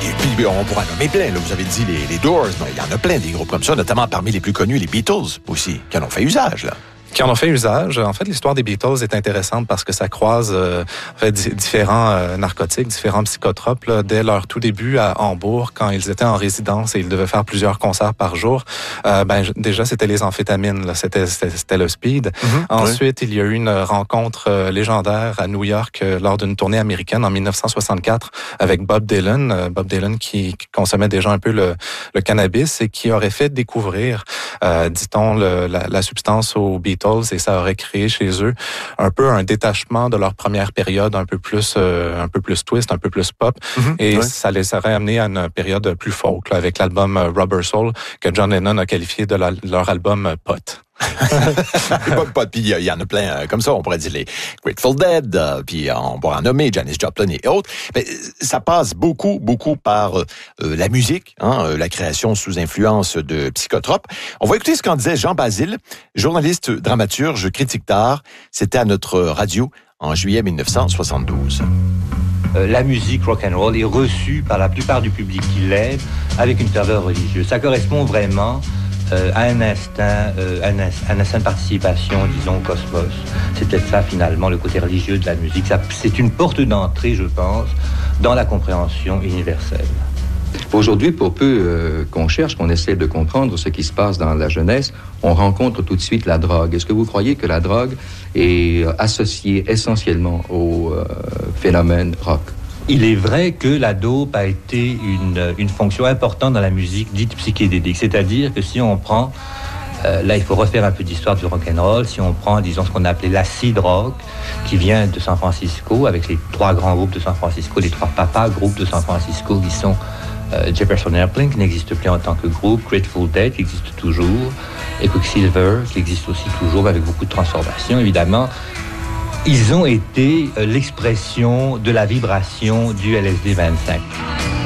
puis on pourra nommer plein. Là, vous avez dit les Doors, mais il y en a plein des groupes comme ça, notamment parmi les plus connus, les Beatles aussi, qui en ont fait usage, là. Qui en ont fait usage. En fait, l'histoire des Beatles est intéressante parce que ça croise différents narcotiques, différents psychotropes. Là, dès leur tout début à Hambourg, quand ils étaient en résidence et ils devaient faire plusieurs concerts par jour, déjà, c'était les amphétamines. Là, c'était le speed. Ensuite, il y a eu une rencontre légendaire à New York lors d'une tournée américaine en 1964 avec Bob Dylan. Bob Dylan qui consommait déjà un peu le cannabis et qui aurait fait découvrir, dit-on, la substance aux Beatles. Et ça aurait créé chez eux un peu un détachement de leur première période, un peu plus twist, un peu plus pop. Ça les aurait amené à une période plus folk, là, avec l'album Rubber Soul, que John Lennon a qualifié de leur album Pot. Puis il y en a plein comme ça, on pourrait dire les Grateful Dead, puis on pourrait en nommer Janis Joplin et autres. Mais ça passe beaucoup par la musique, la création sous influence de psychotropes. On va écouter ce qu'en disait Jean Basile, journaliste, dramaturge, critique d'art. C'était à notre radio en juillet 1972. La musique rock'n'roll est reçue par la plupart du public qui l'aime avec une ferveur religieuse. Ça correspond vraiment à un instinct de participation, disons, au cosmos. C'est peut-être ça, finalement, le côté religieux de la musique. C'est une porte d'entrée, je pense, dans la compréhension universelle. Aujourd'hui, pour peu qu'on cherche, qu'on essaie de comprendre ce qui se passe dans la jeunesse, on rencontre tout de suite la drogue. Est-ce que vous croyez que la drogue est associée essentiellement au phénomène rock? Il est vrai que la dope a été une fonction importante dans la musique dite psychédélique. C'est-à-dire que si on prend, là il faut refaire un peu d'histoire du rock'n'roll, si on prend, disons, ce qu'on a appelé l'acid rock, qui vient de San Francisco, avec les 3 grands groupes de San Francisco, les 3 papas groupes de San Francisco, qui sont Jefferson Airplane, qui n'existe plus en tant que groupe, Grateful Dead, qui existe toujours, et Quicksilver, qui existe aussi toujours, mais avec beaucoup de transformations, évidemment. Ils ont été l'expression de la vibration du LSD 25.